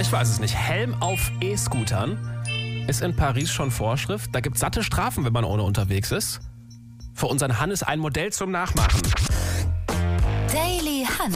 Ich weiß es nicht. Helm auf E-Scootern ist in Paris schon Vorschrift. Da gibt es satte Strafen, wenn man ohne unterwegs ist. Für unseren Hannes ein Modell zum Nachmachen. Daily Hannes.